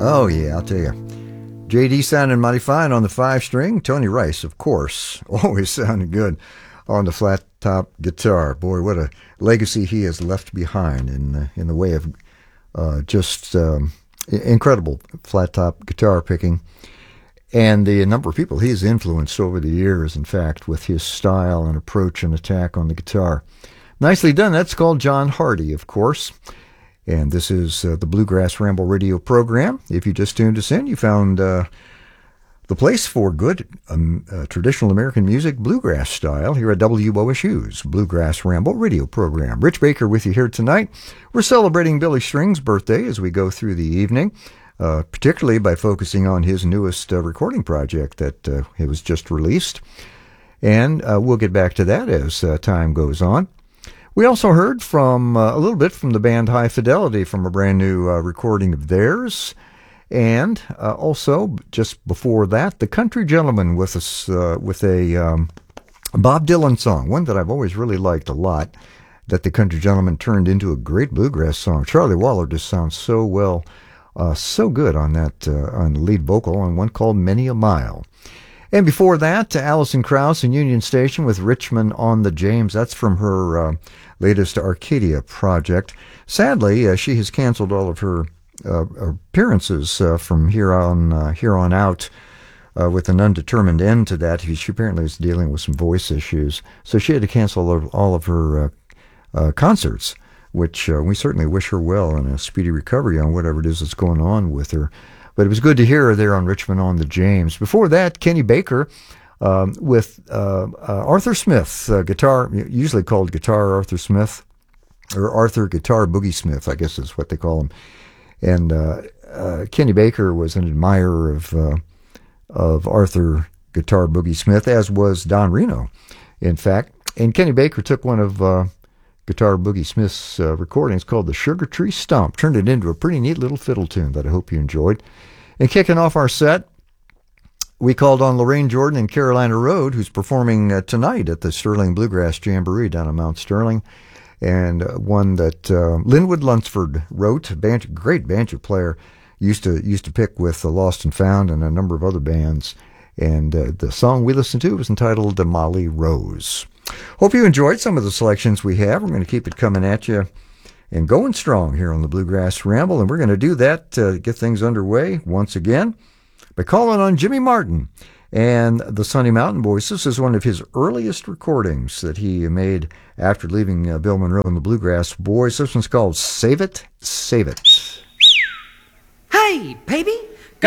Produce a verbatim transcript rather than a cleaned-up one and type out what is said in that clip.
Oh, yeah, I'll tell you. J D sounded mighty fine on the five-string. Tony Rice, of course, always sounded good on the flat-top guitar. Boy, what a legacy he has left behind in, uh, in the way of uh, just um, incredible flat-top guitar picking. And the number of people he has influenced over the years, in fact, with his style and approach and attack on the guitar. Nicely done. That's called John Hardy, of course. And this is uh, the Bluegrass Ramble radio program. If you just tuned us in, you found uh, the place for good um, uh, traditional American music, bluegrass style, here at W O S U's Bluegrass Ramble radio program. Rich Baker with you here tonight. We're celebrating Billy String's birthday as we go through the evening, uh, particularly by focusing on his newest uh, recording project that uh, it was just released. And uh, we'll get back to that as uh, time goes on. We also heard from uh, a little bit from the band High Fidelity from a brand new uh, recording of theirs. And uh, also, just before that, the Country Gentleman with us uh, with a um, Bob Dylan song, one that I've always really liked a lot, that the Country Gentleman turned into a great bluegrass song. Charlie Waller just sounds so well, uh, so good on that, uh, on the lead vocal on one called Many a Mile. And before that, Alison Krauss and Union Station with Richmond on the James. That's from her uh, latest Arcadia project. Sadly, uh, she has canceled all of her uh, appearances uh, from here on uh, here on out uh, with an undetermined end to that. She apparently is dealing with some voice issues, so she had to cancel all of, all of her uh, uh, concerts, which uh, we certainly wish her well and a speedy recovery on whatever it is that's going on with her. But it was good to hear her there on Richmond on the James. Before that, Kenny Baker um, with uh, uh, Arthur Smith, uh, guitar, usually called Guitar Arthur Smith, or Arthur Guitar Boogie Smith, I guess is what they call him. And uh, uh, Kenny Baker was an admirer of uh, of Arthur Guitar Boogie Smith, as was Don Reno, in fact. And Kenny Baker took one of uh, Guitar Boogie Smith's uh, recordings called the Sugar Tree Stomp, turned it into a pretty neat little fiddle tune that I hope you enjoyed. And kicking off our set, we called on Lorraine Jordan and Carolina Road, who's performing uh, tonight at the Sterling Bluegrass Jamboree down in Mount Sterling, and uh, one that uh, Linwood Lunsford wrote, banjo, great banjo player, used to used to pick with the Lost and Found and a number of other bands. And uh, the song we listened to was entitled The Molly Rose. Hope you enjoyed some of the selections we have. We're going to keep it coming at you and going strong here on the Bluegrass Ramble, and we're going to do that to get things underway once again by calling on Jimmy Martin and the Sunny Mountain Boys. This is one of his earliest recordings that he made after leaving uh, Bill Monroe and the Bluegrass Boys. This one's called Save It, Save It. Hey, baby!